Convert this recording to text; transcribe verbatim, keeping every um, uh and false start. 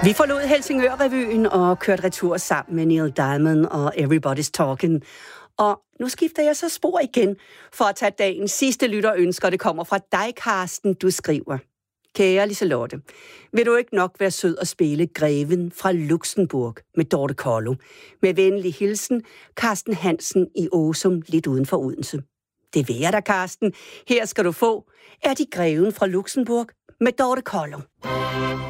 Vi forlod Helsingør-revyen og kørte retur sammen med Neil Diamond og Everybody's Talking. Og nu skifter jeg så spor igen for at tage dagens sidste lytterønsker. Det kommer fra dig, Karsten, du skriver. Kære Liselotte, vil du ikke nok være sød og spille Greven fra Luxembourg med Dorte Kollo? Med venlig hilsen, Karsten Hansen i Åsum, lidt uden for Odense. Det vil jeg da, Karsten. Her skal du få. Er de Greven fra Luxembourg med Dorte Kollo?